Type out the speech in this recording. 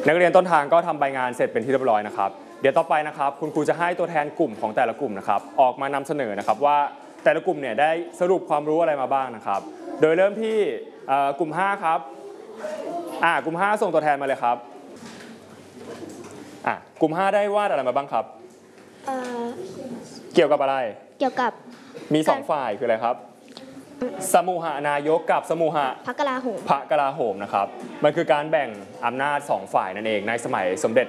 นักเรียนต้นทางก็ทำใบงานเสร็จเป็นที่เรียบร้อยนะครับเดี๋ยวต่อไปนะครับคุณครูจะให้ตัวแทนกลุ่มของแต่ละกลุ่มนะครับออกมานำเสนอนะครับว่าแต่ละกลุ่มเนี่ยได้สรุปความรู้อะไรมาบ้างนะครับโดยเริ่มที่กลุ่ม5ครับกลุ่ม5ส่งตัวแทนมาเลยครับกลุ่ม5ได้วาดอะไรมาบ้างครับเกี่ยวกับอะไรเกี่ยวกับมี2ฝ่ายคืออะไรครับสมุหนายกกับสมุหพระกลาโหมนะครับมันคือการแบ่งอำนาจ2ฝ่ายนั่นเองในสมัยสมเด็จ